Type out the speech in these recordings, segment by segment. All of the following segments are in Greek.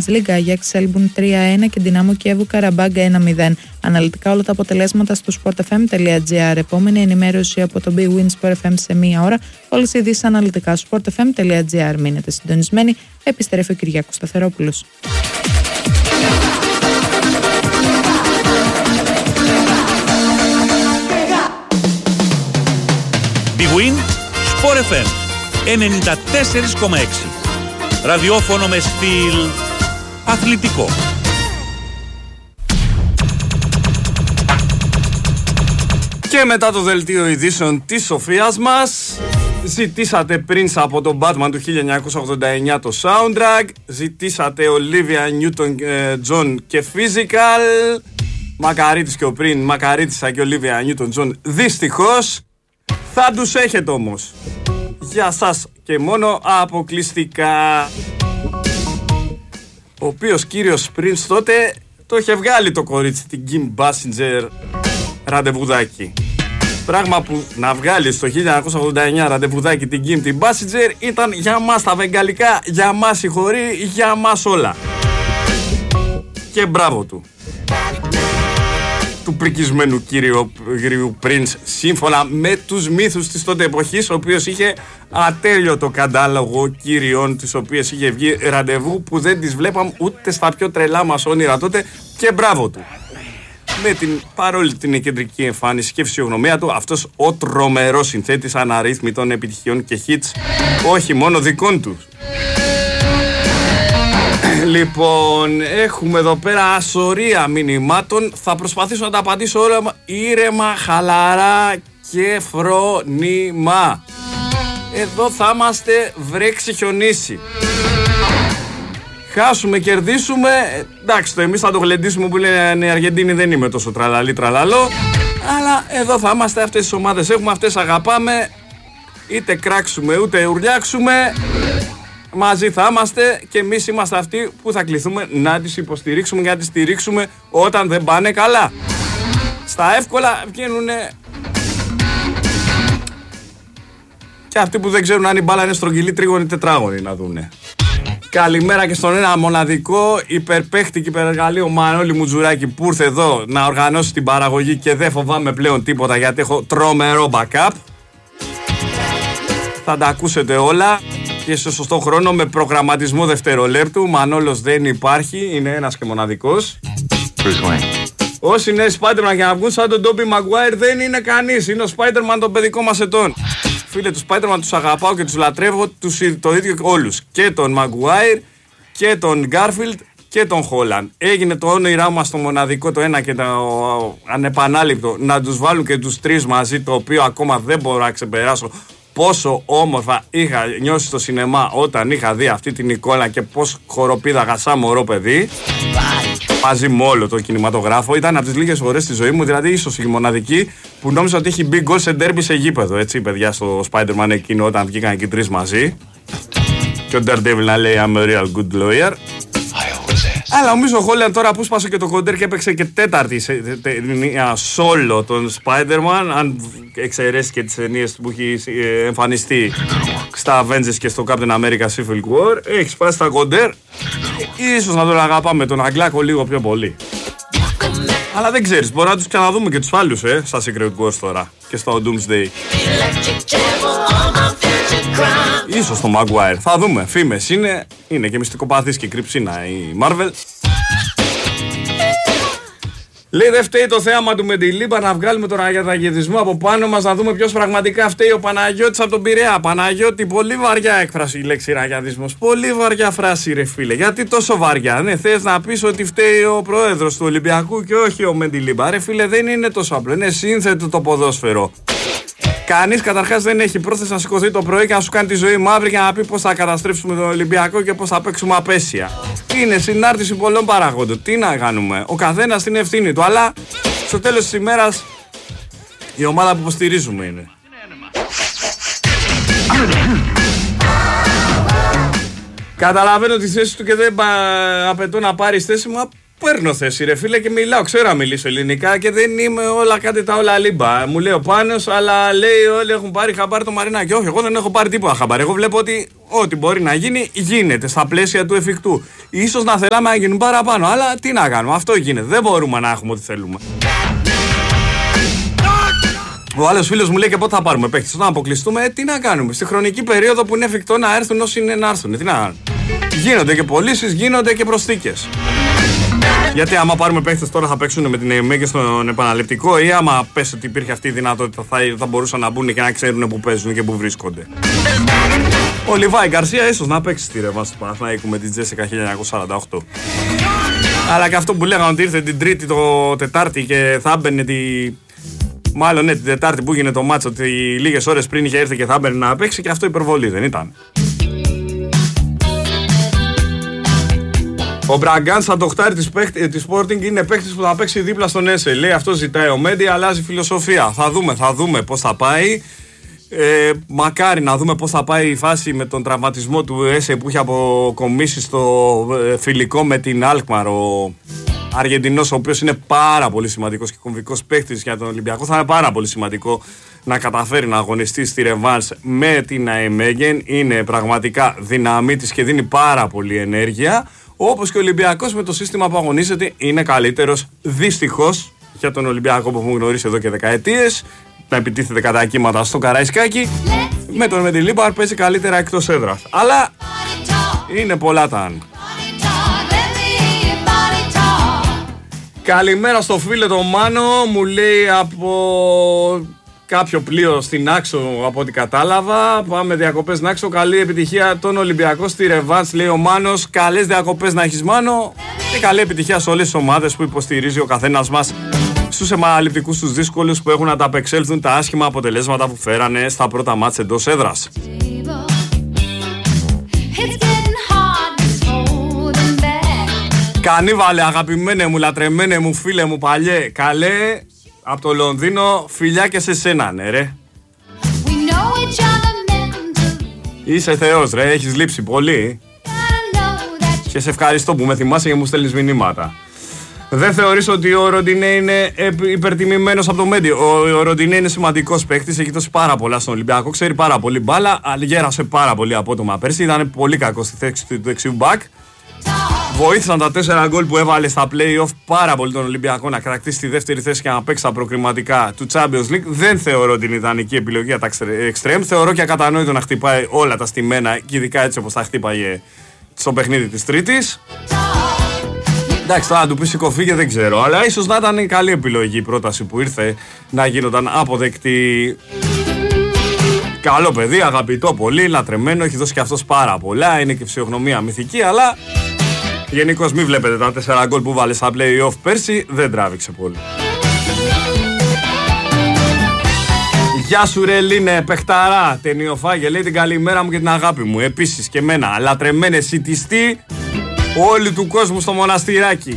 Conference League, Ajax Σέλμπουν 3-1 και Δυνάμο Κιέβου Καραμπάγκα 1-0. Αναλυτικά όλα τα αποτελέσματα στο sportfm.gr. Επόμενη ενημέρωση από το Big Win Sport FM σε μία ώρα. Όλες οι ειδήσεις αναλυτικά στο sportfm.gr. Μείνετε συντονισμένοι. Επιστρέφει ο Κυριάκος Σταθερόπουλος. Big Win Sport FM 94,6. Ραδιόφωνο με στυλ αθλητικό. Και μετά το δελτίο ειδήσεων της Σοφίας μας, ζητήσατε Prince από τον Batman του 1989 το soundtrack, ζητήσατε Olivia Newton-John και Physical, μακαρίτης και ο Prince, μακαρίτησα και Olivia Newton-John, δυστυχώς θα τους έχετε όμως. Για σας και μόνο αποκλειστικά. Ο οποίος κύριος Prince τότε το είχε βγάλει το κορίτσι, την Kim Basinger, ραντεβουδάκι. Πράγμα που να βγάλει το 1989 ραντεβουδάκι την Kim την Basinger ήταν για μας τα βεγγαλικά, για μας οι χωροί, για μας όλα. Και μπράβο του. Του πρικισμένου κύριου Prince, σύμφωνα με τους μύθους της τότε εποχής, ο οποίος είχε ατέλειωτο κατάλογο κύριων, τις οποίες είχε βγει ραντεβού που δεν τις βλέπαμε ούτε στα πιο τρελά μας όνειρα τότε, και μπράβο του. Με την παρόλη την κεντρική εμφάνιση και φυσιογνωμία του, αυτός ο τρομερός συνθέτης αναρρύθμιτων επιτυχιών και hits, όχι μόνο δικών του. Λοιπόν, έχουμε εδώ πέρα ασορία μηνυμάτων. Θα προσπαθήσω να τα απαντήσω όλα ήρεμα, χαλαρά και φρόνημα. Εδώ θα είμαστε βρέξει χιονίσει. Χάσουμε, κερδίσουμε. Εντάξει, το εμείς θα το γλεντήσουμε που λένε οι Αργεντίνοι, δεν είμαι τόσο τραλαλή τραλαλό. Αλλά εδώ θα είμαστε, αυτές τις ομάδες έχουμε, αυτές αγαπάμε. Είτε κράξουμε ούτε ουρλιάξουμε, μαζί θα είμαστε και εμείς είμαστε αυτοί που θα κληθούμε να τις υποστηρίξουμε και να τις στηρίξουμε όταν δεν πάνε καλά. Στα εύκολα βγαίνουνε και αυτοί που δεν ξέρουν αν η μπάλα είναι στρογγυλή, τρίγωνη, τετράγωνη να δούνε. Καλημέρα και στον ένα μοναδικό υπερπαίχτη και υπεργαλείο Μανώλη Μουτζουράκη που ήρθε εδώ να οργανώσει την παραγωγή και δεν φοβάμαι πλέον τίποτα γιατί έχω τρομερό backup. Θα τα ακούσετε όλα και σε σωστό χρόνο με προγραμματισμό δευτερολέπτου. Μανώλος δεν υπάρχει, είναι ένας και μοναδικός. Όσοι είναι Spider-Man για να βγουν σαν τον Tobey Maguire δεν είναι κανείς. Είναι ο Spider-Man των παιδικών μας ετών. Φίλε, τους Spider-Man τους αγαπάω και τους λατρεύω το ίδιο όλους. Και τον Maguire και τον Garfield και τον Holland. Έγινε το όνειρά μας το μοναδικό, το ένα και το ανεπανάληπτο, να τους βάλουν και τους τρεις μαζί, το οποίο ακόμα δεν μπορώ να ξεπεράσω. Πόσο όμορφα είχα νιώσει στο σινεμά όταν είχα δει αυτή την εικόνα και πώς χοροπήδαγα σαν μωρό παιδί. Μαζί με όλο το κινηματογράφο. Ήταν από τις λίγες φορές στη ζωή μου, δηλαδή ίσως η μοναδική, που νόμιζα ότι έχει μπει γκολ σε ντέρμπι σε γήπεδο. Έτσι, παιδιά, στο Spider-Man εκείνο όταν βγήκαν και οι τρεις μαζί. Και ο Daredevil να λέει I'm a real good lawyer. Αλλά νομίζω ο Χόλιαν τώρα που σπάσε και το κοντέρ και έπαιξε και τέταρτη ταινία solo τον Spider-Man, αν εξαιρέσει και τις ταινίες που έχει εμφανιστεί στα Avengers και στο Captain America Civil War, έχει σπάσει τα κοντέρ. Ίσως να τον αγαπάμε τον Αγγλάκο λίγο πιο πολύ. Αλλά δεν ξέρεις, μπορεί να τους ξαναδούμε και τους άλλους στα Secret Wars τώρα και στο Doomsday. Ίσως το Maguire, θα δούμε, φήμες είναι και μυστικοπαθής και κρυψίνα η Marvel. Λέει δεν φταίει το θέαμα του Μεντιλίμπα να βγάλουμε τον αγιαταγεδισμό από πάνω μας, να δούμε ποιος πραγματικά φταίει. Ο Παναγιώτης από τον Πειραιά. Παναγιώτη, πολύ βαριά έκφραση η λέξη ραγιαδισμός. Πολύ βαριά φράση ρε φίλε. Γιατί τόσο βαριά? Ναι, θες να πεις ότι φταίει ο πρόεδρος του Ολυμπιακού και όχι ο Μεντιλίμπα? Ρε φίλε, δεν είναι τόσο απλό. Είναι σύνθετο το ποδόσφαιρο. Κανείς καταρχάς δεν έχει πρόθεση να σηκωθεί το πρωί και να σου κάνει τη ζωή μαύρη για να πει πώς θα καταστρέψουμε τον Ολυμπιακό και πώς θα παίξουμε απέσια. Είναι συνάρτηση πολλών παραγόντων. Τι να κάνουμε? Ο καθένας την ευθύνη του. Αλλά στο τέλος της ημέρας η ομάδα που υποστηρίζουμε είναι. Καταλαβαίνω τη θέση του και δεν απαιτώ να πάρει θέση μου. Παίρνω θέση, ρε φίλε, και μιλάω. Ξέρω να μιλήσω ελληνικά και δεν είμαι όλα κάτι τα όλα λίμπα. Μου λέει ο Πάνος, αλλά λέει όλοι έχουν πάρει χαμπάρι το Μαρινάκι. Όχι, εγώ δεν έχω πάρει τίποτα χαμπάρι. Εγώ βλέπω ότι ό,τι μπορεί να γίνει, γίνεται στα πλαίσια του εφικτού. Ίσως να θέλαμε να γίνουν παραπάνω, αλλά τι να κάνουμε, αυτό γίνεται. Δεν μπορούμε να έχουμε ό,τι θέλουμε. Ο άλλος φίλος μου λέει και πότε θα πάρουμε παίχτες. Όταν αποκλειστούμε, τι να κάνουμε. Στη χρονική περίοδο που είναι εφικτό να έρθουν όσοι είναι να έρθουν. Τι να κάνουμε. Γίνονται και πωλήσεις, γίνονται και προσθήκες. Γιατί άμα πάρουμε παίχτες τώρα θα παίξουν με την ΕΕΜΕ και στον επαναληπτικό, ή άμα πες ότι υπήρχε αυτή η δυνατότητα θα μπορούσαν να μπουν και να ξέρουν που παίζουν και που βρίσκονται. Ο Λιβάη Γκαρσία ίσως να παίξει στη ρεβάνς του Παναθηναϊκού με την Τζέσικα 1948. Αλλά και αυτό που λέγανε ότι ήρθε την Τρίτη το Τετάρτη και θα έμπαινε μάλλον την Τετάρτη που έγινε το μάτσο, ότι λίγες ώρες πριν είχε έρθει και θα έμπαινε να παίξει, και αυτό υπερβολή δεν ήταν. Ο Μπραγκάν σαν το χτάρι της Sporting είναι παίκτης που θα παίξει δίπλα στον Έσε. Λέει αυτό ζητάει ο Μέντι, αλλάζει φιλοσοφία. Θα δούμε πώς θα πάει. Μακάρι να δούμε πώς θα πάει η φάση με τον τραυματισμό του Έσε που είχε αποκομίσει στο φιλικό με την Αλκμαρ. Ο Αργεντινός, ο οποίος είναι πάρα πολύ σημαντικός και κομβικός παίκτης για τον Ολυμπιακό. Θα είναι πάρα πολύ σημαντικό να καταφέρει να αγωνιστεί στη ρεβάνς με την ΑΕΜΕΓΕΝ. Είναι πραγματικά δυναμή της και δίνει πάρα πολύ ενέργεια. Όπως και ο Ολυμπιακός με το σύστημα που αγωνίζεται είναι καλύτερος, δυστυχώς, για τον Ολυμπιακό που έχουμε γνωρίσει εδώ και δεκαετίες, να επιτίθεται κατά κύματα στο Καραϊσκάκι. Με τον Μεντιλίμπαρ παίζει καλύτερα εκτός έδρας. Αλλά είναι πολλά τα αν. Καλημέρα στο φίλο τον Μάνο, μου λέει από κάποιο πλοίο στην Άξο, από ό,τι κατάλαβα. Πάμε διακοπές στην Άξο. Καλή επιτυχία τον Ολυμπιακό στη ρεβάνς, λέει ο Μάνος. Καλές διακοπές να έχεις, Μάνο. Και καλή επιτυχία σε όλες τις ομάδες που υποστηρίζει ο καθένας μας στους επαναληπτικούς, τους δύσκολους που έχουν να τα απεξέλθουν τα άσχημα αποτελέσματα που φέρανε στα πρώτα μάτς εντός έδρας. Κανίβαλε, αγαπημένε μου, λατρεμένε μου, φίλε μου, παλιέ, καλέ. Από το Λονδίνο, φιλιά και σε σένα, ναι, ρε. Είσαι θεός, ρε, έχεις λείψει πολύ. Και σε ευχαριστώ που με θυμάσαι και μου στέλνεις μηνύματα. Δεν θεωρείς ότι ο Ροντινέ είναι υπερτιμημένος από το Μέντι? Ο Ροντινέ είναι σημαντικός παίκτης, έχει δώσει πάρα πολλά στον Ολυμπιακό, ξέρει πάρα πολύ μπάλα, γέρασε πάρα πολύ απότομα πέρσι, ήταν πολύ κακό στη θέση του δεξιού μπακ. Βοήθησαν τα 4 γκολ που έβαλε στα play-off πάρα πολύ τον Ολυμπιακό να κρατήσει τη δεύτερη θέση και να παίξει τα προκριματικά του Champions League. Δεν θεωρώ την ιδανική επιλογή για τα extreme. Θεωρώ και ακατανόητο να χτυπάει όλα τα στημένα, και ειδικά έτσι όπως τα χτύπαγε στο παιχνίδι της Τρίτης. Εντάξει, τώρα να του πει σηκωφίγε δεν ξέρω, αλλά ίσως να ήταν καλή επιλογή η πρόταση που ήρθε να γίνονταν αποδεκτή. Καλό παιδί, αγαπητό πολύ, λατρεμένο, έχει δώσει και αυτός πάρα πολλά, είναι και φυσιογνωμία μυθική, αλλά γενικώς μην βλέπετε τα 4 γκολ που βάλε στα play-off πέρσι, δεν τράβηξε πολύ. Γεια σου ρε Λίνε, παιχταρά, ταινιοφάγε, λέει την καλημέρα μου και την αγάπη μου. Επίσης και εμένα, λατρεμένε σιτιστή όλη του κόσμου στο μοναστηράκι.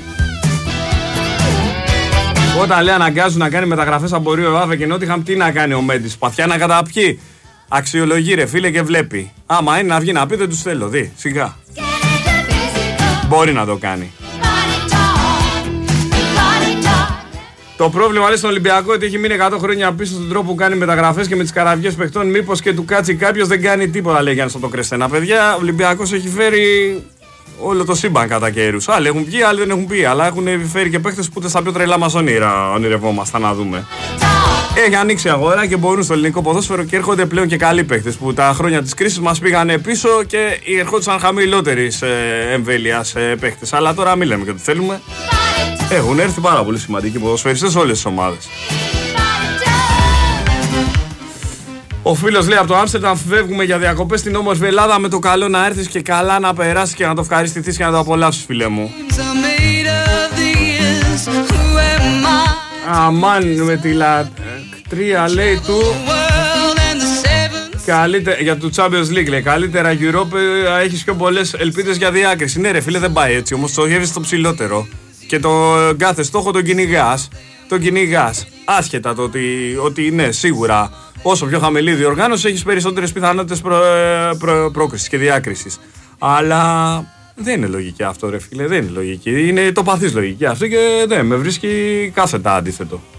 Όταν λέει αναγκάζουν να κάνει μεταγραφές από Ρίο Εβάδε και Νότιχαμ, τι να κάνει ο Μέντις, παθιά να καταπιεί. Αξιολογεί ρε φίλε και βλέπει. Άμα είναι να βγει να πει δεν τους θέλω, δει, σιγά. Μπορεί να το κάνει. Το πρόβλημα λέει στον Ολυμπιακό ότι έχει μείνει 100 χρόνια πίσω στον τρόπο που κάνει μεταγραφές και με τις καραβιές παιχτών. Μήπως και του κάτσει κάποιος, δεν κάνει τίποτα, λέει Γιάννης από το Κρεστένα. Παιδιά, ο Ολυμπιακός έχει φέρει όλο το σύμπαν κατά καιρούς. Άλλοι έχουν βγει, άλλοι δεν έχουν πει. Αλλά έχουν φέρει και παίχτες που ούτε στα πιο τρελά μας όνειρα ονειρευόμασταν να δούμε. Έχει ανοίξει αγορά και μπορούν στο ελληνικό ποδόσφαιρο και έρχονται πλέον και καλοί παίχτες που τα χρόνια της κρίσης μας πήγανε πίσω και ερχόντουσαν χαμηλότερης εμβέλειας παίχτες. Αλλά τώρα μην λέμε και ότι θέλουμε. Έχουν έρθει πάρα πολύ σημαντικοί ποδοσφαιριστές σε όλες τις ομάδες. Ο φίλος λέει από το Άμστερνταμ φεύγουμε για διακοπές στην όμορφη Ελλάδα, με το καλό να έρθεις και καλά να περάσεις και να το ευχαριστηθείς και να το απολαύσεις, φίλε μου. Αμάν με τη λατρεία λέει του καλύτερα, για το Champions League λέει, καλύτερα Europa, έχεις πιο πολλές ελπίδες για διάκριση. Ναι ρε φίλε, δεν πάει έτσι, όμως στοχεύεις στο ψηλότερο και το κάθε στόχο τον κυνηγάς. Άσχετα το ότι ναι, σίγουρα όσο πιο χαμηλή διοργάνωση έχεις περισσότερες πιθανότητες πρόκρισης και διάκρισης. Αλλά Δεν είναι λογική αυτό, ρε φίλε. Δεν είναι λογική. Είναι το παθής λογική αυτό και δεν με βρίσκει κάθετα αντίθετο.